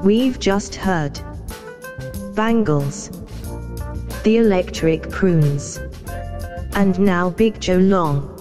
We've just heard Bangles, The Electric Prunes, and now Big Joe Long.